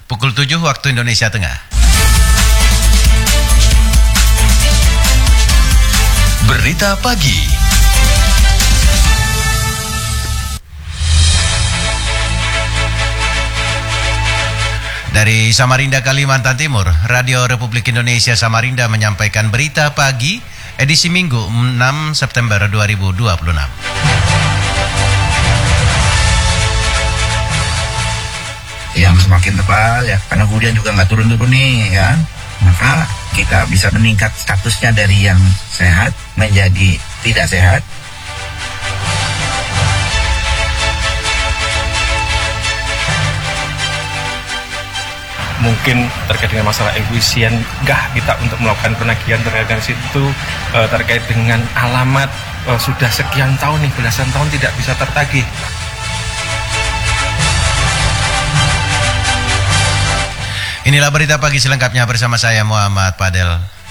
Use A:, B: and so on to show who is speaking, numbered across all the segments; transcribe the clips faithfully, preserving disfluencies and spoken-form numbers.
A: pukul tujuh waktu Indonesia Tengah. Berita pagi. Dari Samarinda, Kalimantan Timur, Radio Republik Indonesia Samarinda menyampaikan berita pagi edisi Minggu enam September dua ribu dua puluh enam.
B: Yang semakin tebal ya, karena hujan juga nggak turun-turun nih ya, maka kita bisa meningkat statusnya dari yang sehat menjadi tidak sehat.
C: Mungkin terkait dengan masalah efisien gah kita untuk melakukan penagihan terkait dengan situ, e, terkait dengan alamat e, sudah sekian tahun nih, belasan tahun tidak bisa tertagih.
A: Inilah berita pagi selengkapnya bersama saya Muhammad Padel.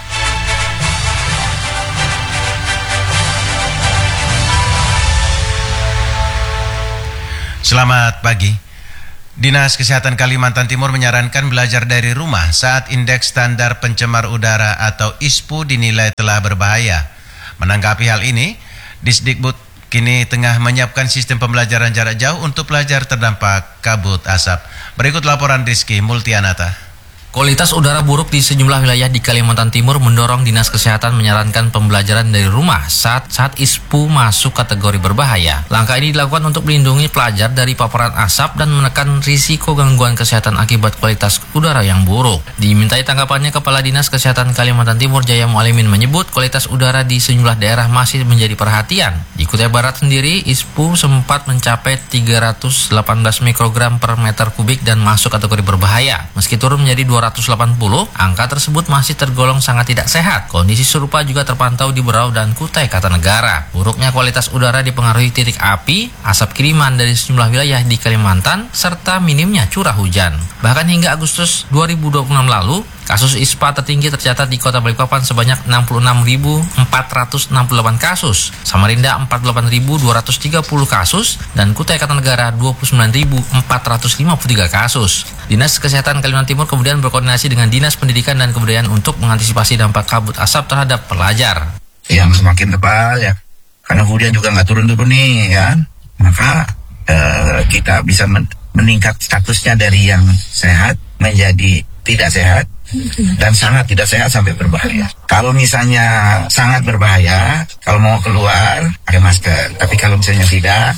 A: Selamat pagi. Dinas Kesehatan Kalimantan Timur menyarankan belajar dari rumah saat indeks standar pencemar udara atau I S P U dinilai telah berbahaya. Menanggapi hal ini, Disdikbud kini tengah menyiapkan sistem pembelajaran jarak jauh untuk pelajar terdampak kabut asap. Berikut laporan Rizky Multianata.
D: Kualitas udara buruk di sejumlah wilayah di Kalimantan Timur mendorong Dinas Kesehatan menyarankan pembelajaran dari rumah saat saat I S P U masuk kategori berbahaya. Langkah ini dilakukan untuk melindungi pelajar dari paparan asap dan menekan risiko gangguan kesehatan akibat kualitas udara yang buruk. Dimintai tanggapannya, Kepala Dinas Kesehatan Kalimantan Timur Jaya Mualimin menyebut kualitas udara di sejumlah daerah masih menjadi perhatian. Di Kutai Barat sendiri, I S P U sempat mencapai tiga ratus delapan belas mikrogram per meter kubik dan masuk kategori berbahaya. Meski turun menjadi dua ratus delapan puluh, angka tersebut masih tergolong sangat tidak sehat. Kondisi serupa juga terpantau di Berau dan Kutai Kartanegara. Buruknya kualitas udara dipengaruhi titik api, asap kiriman dari sejumlah wilayah di Kalimantan, serta minimnya curah hujan. Bahkan hingga Agustus dua ribu dua puluh enam lalu, kasus I S P A tertinggi tercatat di Kota Balikpapan sebanyak enam puluh enam ribu empat ratus enam puluh delapan kasus, Samarinda empat puluh delapan ribu dua ratus tiga puluh kasus, dan Kutai Kartanegara dua puluh sembilan ribu empat ratus lima puluh tiga kasus. Dinas Kesehatan Kalimantan Timur kemudian berkoordinasi dengan Dinas Pendidikan dan Kebudayaan untuk mengantisipasi dampak kabut asap terhadap pelajar.
B: Yang semakin tebal ya, karena hujan juga nggak turun-turun nih ya, maka uh, kita bisa men- meningkat statusnya dari yang sehat menjadi tidak sehat dan sangat tidak sehat sampai berbahaya. Kalau misalnya sangat berbahaya, kalau mau keluar pakai masker. Tapi kalau misalnya tidak,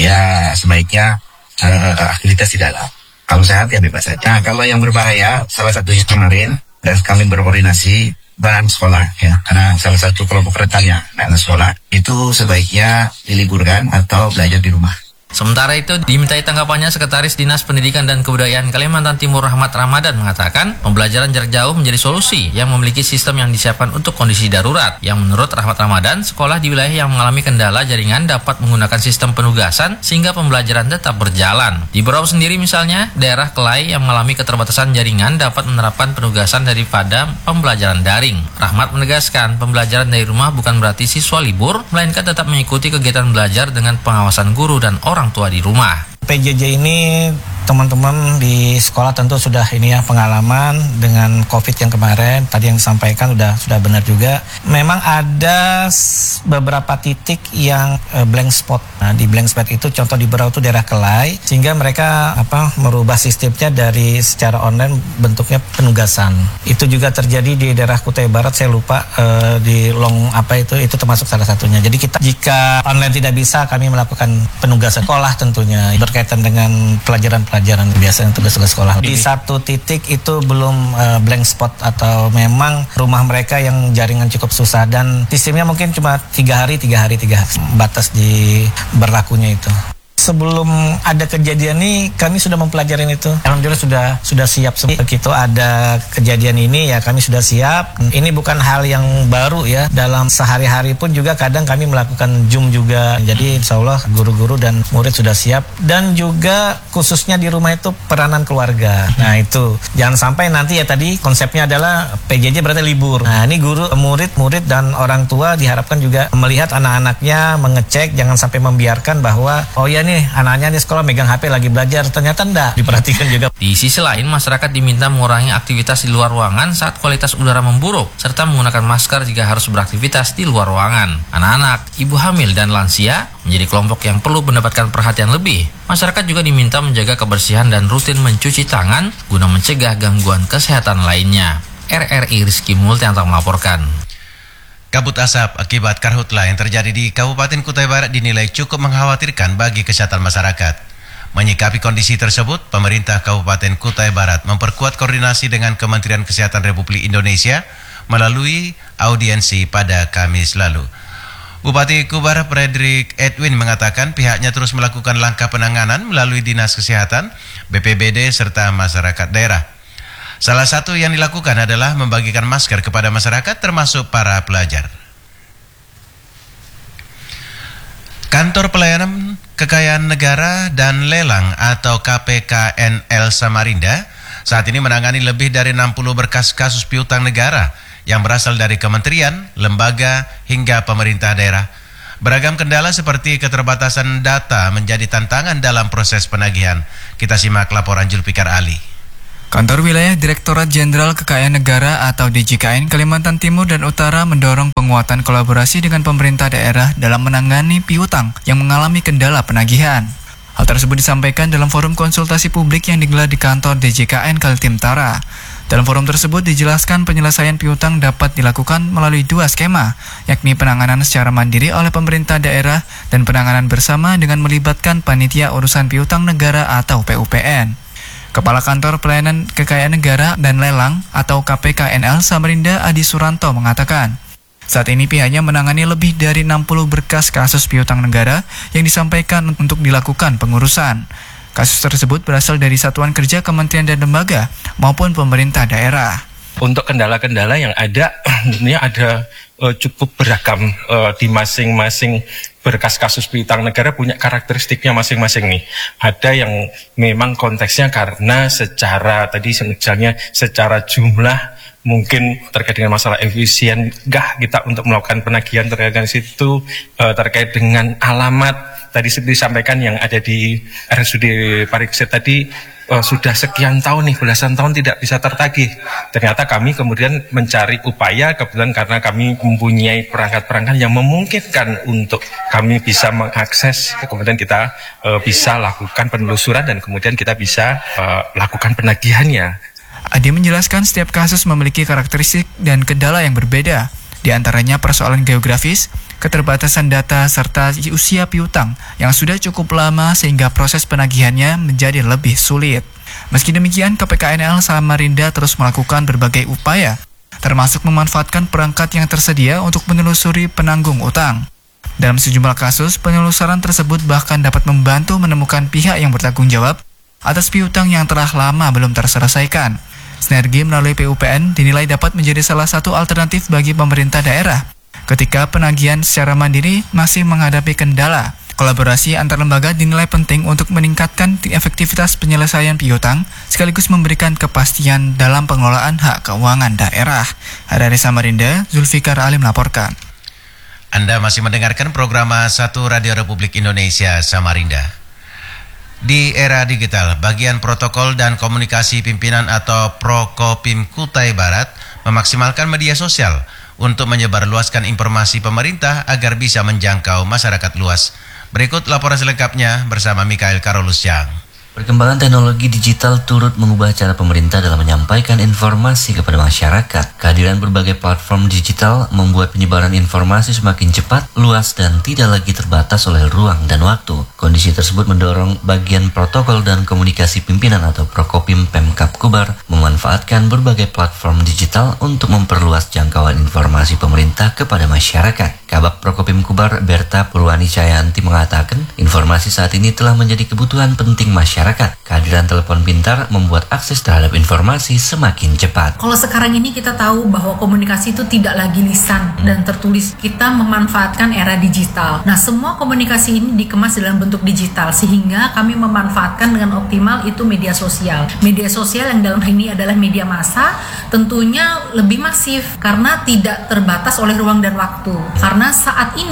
B: ya sebaiknya uh, aktivitas di dalam. Kalau sehat ya bebas saja. Nah, kalau yang berbahaya, salah satunya kemarin dan kami berkoordinasi dengan sekolah ya, karena salah satu kelompok rentannya anak sekolah itu sebaiknya diliburkan atau belajar di rumah.
D: Sementara itu, dimintai tanggapannya Sekretaris Dinas Pendidikan dan Kebudayaan Kalimantan Timur Rahmat Ramadan mengatakan pembelajaran jarak jauh menjadi solusi yang memiliki sistem yang disiapkan untuk kondisi darurat. Yang menurut Rahmat Ramadan, sekolah di wilayah yang mengalami kendala jaringan dapat menggunakan sistem penugasan sehingga pembelajaran tetap berjalan. Di Berau sendiri misalnya, daerah Kelai yang mengalami keterbatasan jaringan dapat menerapkan penugasan daripada pembelajaran daring. Rahmat menegaskan pembelajaran dari rumah bukan berarti siswa libur, melainkan tetap mengikuti kegiatan belajar dengan pengawasan guru dan orang orang tua di rumah.
E: P J J ini teman-teman di sekolah tentu sudah ini ya pengalaman dengan COVID yang kemarin tadi yang disampaikan sudah sudah benar juga. Memang ada beberapa titik yang uh, blank spot. Nah, di blank spot itu contoh di Berau itu daerah Kelai, sehingga mereka apa merubah sistemnya dari secara online bentuknya penugasan. Itu juga terjadi di daerah Kutai Barat, saya lupa uh, di Long apa itu itu termasuk salah satunya. Jadi kita jika online tidak bisa, kami melakukan penugasan sekolah tentunya berkaitan dengan pelajaran-pelajaran biasanya tugas-tugas sekolah. Di satu titik itu belum uh, blank spot atau memang rumah mereka yang jaringan cukup susah dan sistemnya mungkin cuma tiga hari, tiga hari, tiga hari batas di berlakunya itu. Sebelum ada kejadian ini kami sudah mempelajari itu. Alhamdulillah sudah sudah siap. Begitu ada kejadian ini ya kami sudah siap. Ini bukan hal yang baru ya. Dalam sehari-hari pun juga kadang kami melakukan Zoom juga. Jadi insya Allah guru-guru dan murid sudah siap. Dan juga khususnya di rumah itu peranan keluarga. Nah itu jangan sampai nanti ya tadi konsepnya adalah P J J berarti libur. Nah ini guru, murid, murid dan orang tua diharapkan juga melihat anak-anaknya, mengecek, jangan sampai membiarkan bahwa oh ya nih anaknya di sekolah megang H P lagi belajar, ternyata enggak diperhatikan juga.
D: Di sisi lain, masyarakat diminta mengurangi aktivitas di luar ruangan saat kualitas udara memburuk, serta menggunakan masker jika harus beraktivitas di luar ruangan. Anak-anak, ibu hamil, dan lansia menjadi kelompok yang perlu mendapatkan perhatian lebih. Masyarakat juga diminta menjaga kebersihan dan rutin mencuci tangan guna mencegah gangguan kesehatan lainnya. R R I Rizky Multianto melaporkan.
A: Kabut asap akibat karhutla yang terjadi di Kabupaten Kutai Barat dinilai cukup mengkhawatirkan bagi kesehatan masyarakat. Menyikapi kondisi tersebut, pemerintah Kabupaten Kutai Barat memperkuat koordinasi dengan Kementerian Kesehatan Republik Indonesia melalui audiensi pada Kamis lalu. Bupati Kubar Frederick Edwin mengatakan pihaknya terus melakukan langkah penanganan melalui Dinas Kesehatan, B P B D, serta masyarakat daerah. Salah satu yang dilakukan adalah membagikan masker kepada masyarakat termasuk para pelajar. Kantor Pelayanan Kekayaan Negara dan Lelang atau K P K N L Samarinda saat ini menangani lebih dari enam puluh berkas kasus piutang negara yang berasal dari kementerian, lembaga, hingga pemerintah daerah. Beragam kendala seperti keterbatasan data menjadi tantangan dalam proses penagihan. Kita simak laporan Julfikar Ali.
F: Kantor Wilayah Direktorat Jenderal Kekayaan Negara atau D J K N Kalimantan Timur dan Utara mendorong penguatan kolaborasi dengan pemerintah daerah dalam menangani piutang yang mengalami kendala penagihan. Hal tersebut disampaikan dalam forum konsultasi publik yang digelar di kantor D J K N Kaltim Tara. Dalam forum tersebut dijelaskan penyelesaian piutang dapat dilakukan melalui dua skema, yakni penanganan secara mandiri oleh pemerintah daerah dan penanganan bersama dengan melibatkan Panitia Urusan Piutang Negara atau P U P N. Kepala Kantor Pelayanan Kekayaan Negara dan Lelang atau K P K N L Samarinda Adi Suranto mengatakan, saat ini pihaknya menangani lebih dari enam puluh berkas kasus piutang negara yang disampaikan untuk dilakukan pengurusan. Kasus tersebut berasal dari satuan kerja kementerian dan lembaga maupun pemerintah daerah.
C: Untuk kendala-kendala yang ada, ini ada uh, cukup beragam uh, di masing-masing berkas kasus piutang negara punya karakteristiknya masing-masing nih. Ada yang memang konteksnya karena secara tadi misalnya secara jumlah mungkin terkait dengan masalah efisien gah kita untuk melakukan penagihan terkait dengan situ, uh, terkait dengan alamat tadi seperti disampaikan yang ada di R S U D Pariksit tadi. Uh, sudah sekian tahun nih, belasan tahun tidak bisa tertagih. Ternyata kami kemudian mencari upaya, kebetulan karena kami mempunyai perangkat-perangkat yang memungkinkan untuk kami bisa mengakses, kemudian kita uh, bisa lakukan penelusuran dan kemudian kita bisa uh, lakukan penagihannya.
F: Adi menjelaskan setiap kasus memiliki karakteristik dan kendala yang berbeda, di antaranya persoalan geografis, keterbatasan data, serta usia piutang yang sudah cukup lama sehingga proses penagihannya menjadi lebih sulit. Meski demikian, K P K N L Samarinda terus melakukan berbagai upaya, termasuk memanfaatkan perangkat yang tersedia untuk menelusuri penanggung utang. Dalam sejumlah kasus, penelusuran tersebut bahkan dapat membantu menemukan pihak yang bertanggung jawab atas piutang yang telah lama belum terselesaikan. Sinergi melalui P U P N dinilai dapat menjadi salah satu alternatif bagi pemerintah daerah ketika penagihan secara mandiri masih menghadapi kendala. Kolaborasi antar lembaga dinilai penting untuk meningkatkan efektivitas penyelesaian piutang sekaligus memberikan kepastian dalam pengelolaan hak keuangan daerah. Dari Samarinda, Zulfikar Ali melaporkan.
A: Anda masih mendengarkan program satu Radio Republik Indonesia Samarinda. Di era digital, bagian protokol dan komunikasi pimpinan atau Prokopim Kutai Barat memaksimalkan media sosial untuk menyebarluaskan informasi pemerintah agar bisa menjangkau masyarakat luas. Berikut laporan selengkapnya bersama Mikael Karolus Yang.
G: Perkembangan teknologi digital turut mengubah cara pemerintah dalam menyampaikan informasi kepada masyarakat. Kehadiran berbagai platform digital membuat penyebaran informasi semakin cepat, luas, dan tidak lagi terbatas oleh ruang dan waktu. Kondisi tersebut mendorong bagian protokol dan komunikasi pimpinan atau Prokopim Pemkab Kubar memanfaatkan berbagai platform digital untuk memperluas jangkauan informasi pemerintah kepada masyarakat. Kabak Prokopim Kubar Berta Purwani Cayanti mengatakan, informasi saat ini telah menjadi kebutuhan penting masyarakat. Kehadiran telepon pintar membuat akses terhadap informasi semakin cepat.
H: Kalau sekarang ini kita tahu bahwa komunikasi itu tidak lagi lisan dan tertulis. Kita memanfaatkan era digital. Nah, semua komunikasi ini dikemas dalam bentuk digital sehingga kami memanfaatkan dengan optimal itu media sosial. Media sosial yang dalam hal ini adalah media massa tentunya lebih masif karena tidak terbatas oleh ruang dan waktu. Karena saat ini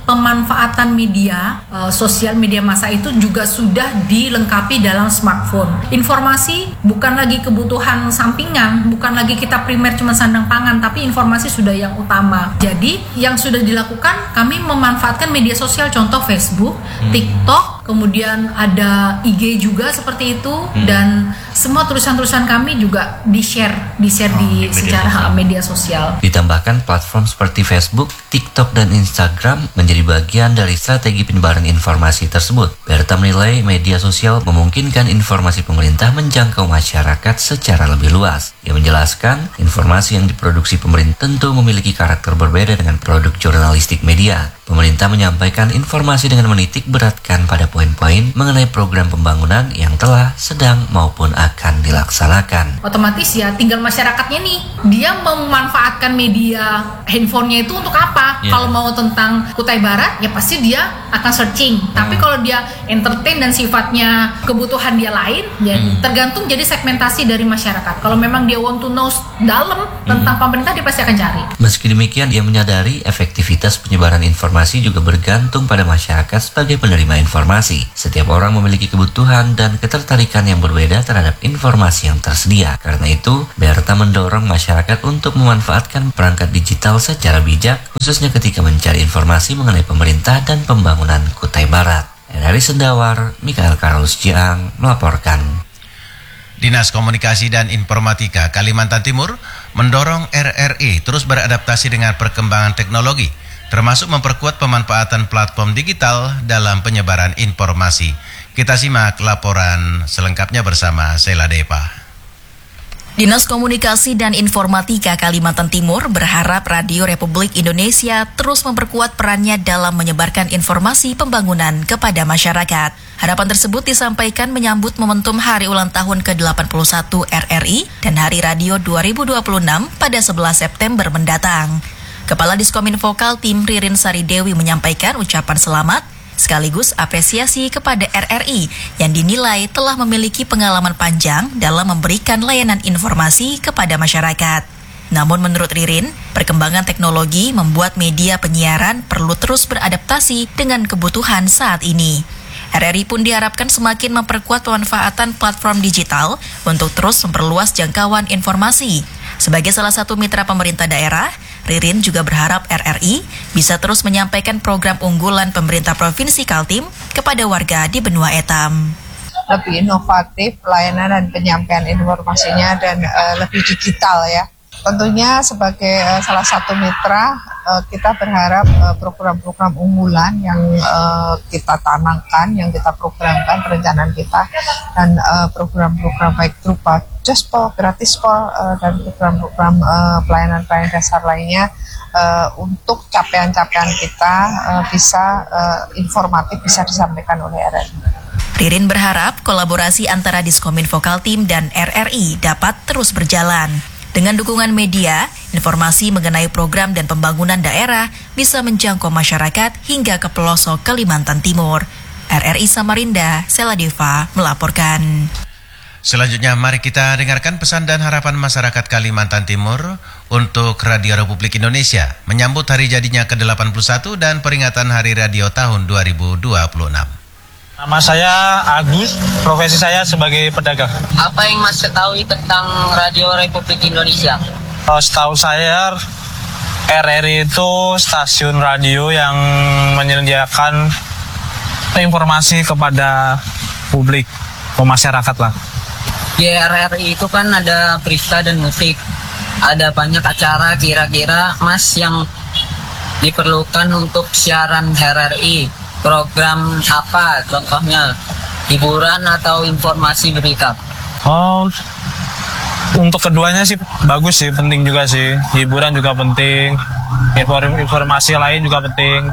H: pemanfaatan media uh, sosial media massa itu juga sudah dilengkapi dalam smartphone. Informasi bukan lagi kebutuhan sampingan, bukan lagi kita primer cuma sandang pangan, tapi informasi sudah yang utama. Jadi yang sudah dilakukan, kami memanfaatkan media sosial, contoh Facebook, hmm. TikTok, kemudian ada I G juga seperti itu, hmm. dan semua tulisan-tulisan kami juga di-share, di-share oh, di, di secara sosial. media sosial.
G: Ditambahkan platform seperti Facebook, TikTok, dan Instagram menjadi bagian dari strategi penyebaran informasi tersebut. Berta menilai media sosial memungkinkan informasi pemerintah menjangkau masyarakat secara lebih luas. Ia menjelaskan, informasi yang diproduksi pemerintah tentu memiliki karakter berbeda dengan produk jurnalistik media. Pemerintah menyampaikan informasi dengan menitik beratkan pada poin-poin mengenai program pembangunan yang telah, sedang, maupun akan dilaksanakan.
H: Otomatis ya tinggal masyarakatnya nih, dia memanfaatkan media handphonenya itu untuk apa? Yeah. Kalau mau tentang Kutai Barat, ya pasti dia akan searching. Hmm. Tapi kalau dia entertain dan sifatnya kebutuhan dia lain, ya hmm. tergantung jadi segmentasi dari masyarakat. Kalau memang dia want to know dalam tentang hmm. pemerintah, dia pasti akan cari.
G: Meski demikian, ia menyadari efektivitas penyebaran informasi juga bergantung pada masyarakat sebagai penerima informasi. Setiap orang memiliki kebutuhan dan ketertarikan yang berbeda terhadap informasi yang tersedia. Karena itu, Berta mendorong masyarakat untuk memanfaatkan perangkat digital secara bijak, khususnya ketika mencari informasi mengenai pemerintah dan pembangunan Kutai Barat. Dari Sendawar, Mikael Karolus Jiang melaporkan.
A: Dinas Komunikasi dan Informatika Kalimantan Timur mendorong R R I terus beradaptasi dengan perkembangan teknologi, termasuk memperkuat pemanfaatan platform digital dalam penyebaran informasi. Kita simak laporan selengkapnya bersama Sela Depa.
I: Dinas Komunikasi dan Informatika Kalimantan Timur berharap Radio Republik Indonesia terus memperkuat perannya dalam menyebarkan informasi pembangunan kepada masyarakat. Harapan tersebut disampaikan menyambut momentum Hari Ulang Tahun ke delapan puluh satu R R I dan Hari Radio dua ribu dua puluh enam pada sebelas September mendatang. Kepala Diskominfo Kaltim Ririn Sari Dewi menyampaikan ucapan selamat sekaligus apresiasi kepada R R I yang dinilai telah memiliki pengalaman panjang dalam memberikan layanan informasi kepada masyarakat. Namun menurut Ririn, perkembangan teknologi membuat media penyiaran perlu terus beradaptasi dengan kebutuhan saat ini. R R I pun diharapkan semakin memperkuat pemanfaatan platform digital untuk terus memperluas jangkauan informasi. Sebagai salah satu mitra pemerintah daerah, Ririn juga berharap R R I bisa terus menyampaikan program unggulan pemerintah Provinsi Kaltim kepada warga di benua Etam.
J: Lebih inovatif pelayanan dan penyampaian informasinya dan uh, lebih digital ya. Tentunya sebagai uh, salah satu mitra, uh, kita berharap uh, program-program unggulan yang uh, kita tanamkan, yang kita programkan, perencanaan kita, dan uh, program-program baik berupa Jaspol, Gratispol, uh, dan program-program uh, pelayanan-pelayanan dasar lainnya uh, untuk capaian-capaian kita uh, bisa uh, informatif, bisa disampaikan oleh R R I.
I: Ririn berharap kolaborasi antara Diskominfo Kaltim dan R R I dapat terus berjalan. Dengan dukungan media, informasi mengenai program dan pembangunan daerah bisa menjangkau masyarakat hingga ke pelosok Kalimantan Timur. R R I Samarinda, Sela Deva melaporkan.
A: Selanjutnya mari kita dengarkan pesan dan harapan masyarakat Kalimantan Timur untuk Radio Republik Indonesia menyambut hari jadinya ke delapan puluh satu dan peringatan Hari Radio tahun dua ribu dua puluh enam.
K: Nama saya Agus, profesi saya sebagai pedagang.
L: Apa yang Mas ketahui tentang Radio Republik Indonesia?
K: Oh, setahu saya R R I itu stasiun radio yang menyediakan informasi kepada publik, ke masyarakat lah.
L: Di R R I itu kan ada berita dan musik, ada banyak acara. Kira-kira Mas yang diperlukan untuk siaran R R I, program apa contohnya, hiburan atau informasi berita?
K: Oh, untuk keduanya sih bagus sih, penting juga sih. Hiburan juga penting, informasi lain juga penting.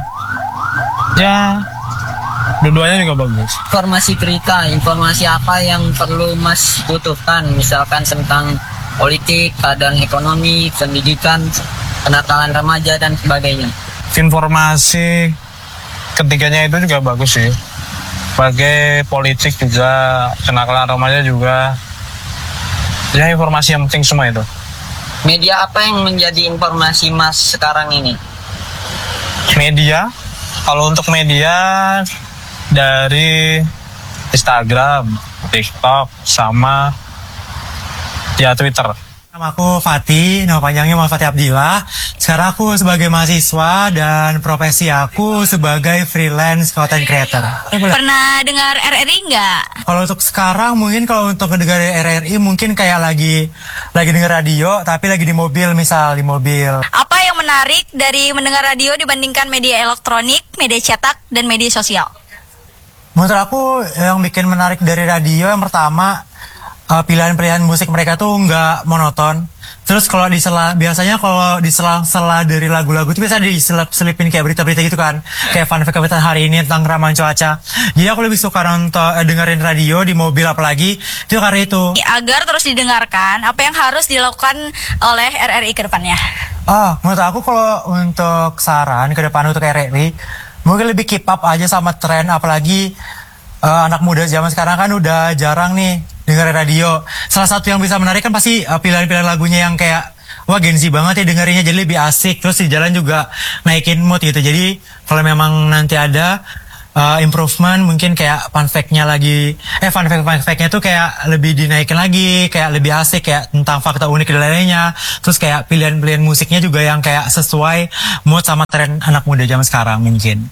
K: Ya, dua-duanya juga bagus.
L: Informasi berita, informasi apa yang perlu Mas butuhkan? Misalkan tentang politik, keadaan ekonomi, pendidikan, kenakalan remaja, dan sebagainya.
K: Informasi ketiganya itu juga bagus sih. Sebagai politik juga, kenakalan remaja juga. Ya, informasi yang penting semua itu.
L: Media apa yang menjadi informasi Mas sekarang ini?
K: Media Kalau untuk media dari Instagram, TikTok, sama ya Twitter.
M: Nama aku Fatih, nama panjangnya Muhammad Fatih Abdillah. Sekarang aku sebagai mahasiswa dan profesi aku sebagai freelance content creator.
N: Pernah dengar R R I nggak?
M: Kalau untuk sekarang mungkin kalau untuk mendengar R R I mungkin kayak lagi lagi dengar radio tapi lagi di mobil, misal di mobil.
N: Apa yang menarik dari mendengar radio dibandingkan media elektronik, media cetak, dan media sosial?
M: Menurut aku yang bikin menarik dari radio yang pertama, Uh, pilihan-pilihan musik mereka tuh nggak monoton. Terus kalau di sela, biasanya kalau di sela-sela dari lagu-lagu itu biasa diselip-selipin kayak berita-berita gitu kan. Kayak fun fact hari ini tentang ramalan cuaca. Jadi aku lebih suka nonton, uh, dengerin radio di mobil apalagi. Itu karena itu.
N: Agar terus didengarkan, apa yang harus dilakukan oleh R R I ke depannya?
M: Oh, menurut aku kalau untuk saran ke depan untuk R R I, mungkin lebih keep up aja sama tren, apalagi uh, anak muda zaman sekarang kan udah jarang nih dengerin radio. Salah satu yang bisa menarik kan pasti uh, pilihan-pilihan lagunya yang kayak wah Gen Z banget ya dengerinnya, jadi lebih asik. Terus di jalan juga naikin mood gitu. Jadi kalau memang nanti ada uh, improvement, mungkin kayak fun fact-nya lagi, eh fun fact fun fact-nya tuh kayak lebih dinaikin lagi, kayak lebih asik, kayak tentang fakta unik dan lainnya. Terus kayak pilihan-pilihan musiknya juga yang kayak sesuai mood sama tren anak muda zaman sekarang mungkin.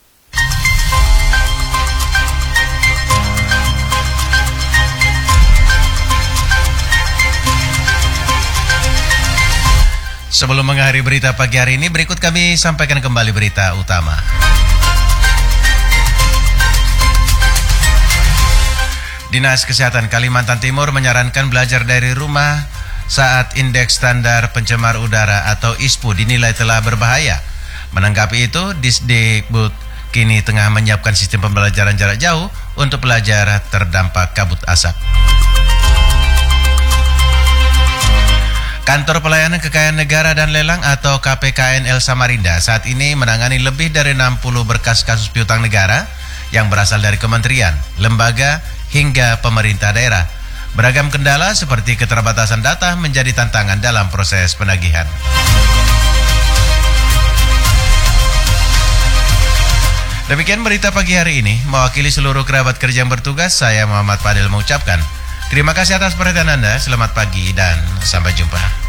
A: Sebelum mengakhiri berita pagi hari ini, berikut kami sampaikan kembali berita utama. Dinas Kesehatan Kalimantan Timur menyarankan belajar dari rumah saat indeks standar pencemar udara atau I S P U dinilai telah berbahaya. Menanggapi itu, Disdikbud kini tengah menyiapkan sistem pembelajaran jarak jauh untuk pelajar terdampak kabut asap. Kantor Pelayanan Kekayaan Negara dan Lelang atau K P K N L Samarinda saat ini menangani lebih dari enam puluh berkas kasus piutang negara yang berasal dari kementerian, lembaga, hingga pemerintah daerah. Beragam kendala seperti keterbatasan data menjadi tantangan dalam proses penagihan. Demikian berita pagi hari ini. Mewakili seluruh kerabat kerja yang bertugas, saya Muhammad Fadil mengucapkan terima kasih atas perhatian Anda, selamat pagi dan sampai jumpa.